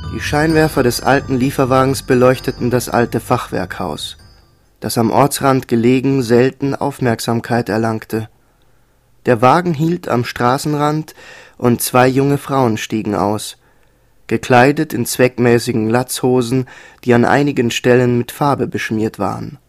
Die Scheinwerfer des alten Lieferwagens beleuchteten das alte Fachwerkhaus, das am Ortsrand gelegen selten Aufmerksamkeit erlangte. Der Wagen hielt am Straßenrand und 2 junge Frauen stiegen aus, gekleidet in zweckmäßigen Latzhosen, die an einigen Stellen mit Farbe beschmiert waren